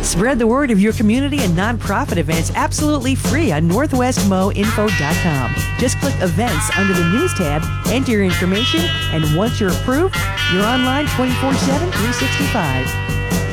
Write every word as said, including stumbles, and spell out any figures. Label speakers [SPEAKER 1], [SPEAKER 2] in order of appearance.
[SPEAKER 1] Spread the word of your community and nonprofit events absolutely free on northwest mo info dot com. Just click Events under the News tab, enter your information, and once you're approved, you're online twenty-four seven, three sixty-five.